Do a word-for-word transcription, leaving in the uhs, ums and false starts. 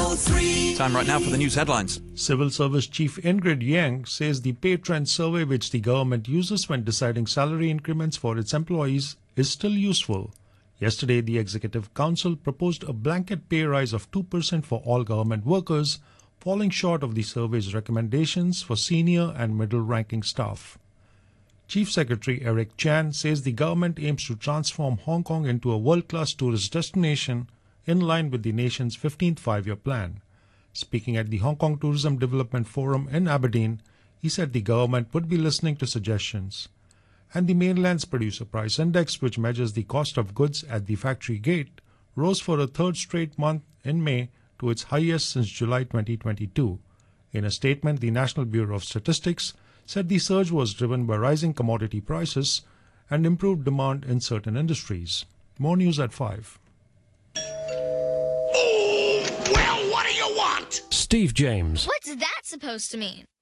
oh three. Time right now for the news headlines. Civil Service Chief Ingrid Yang says the pay trend survey which the government uses when deciding salary increments for its employees is still useful. Yesterday, the Executive Council proposed a blanket pay rise of two percent for all government workers, falling short of the survey's recommendations for senior and middle-ranking staff. Chief Secretary Eric Chan says the government aims to transform Hong Kong into a world-class tourist destination in line with the nation's fifteenth five-year plan. Speaking at the Hong Kong Tourism Development Forum in Aberdeen, he said the government would be listening to suggestions. And the mainland's Producer Price Index, which measures the cost of goods at the factory gate, rose for a third straight month in May to its highest since July twenty twenty-two. In a statement, the National Bureau of Statistics said the surge was driven by rising commodity prices and improved demand in certain industries. More news at five. Oh, well, what do you want? Steve James. What's that supposed to mean?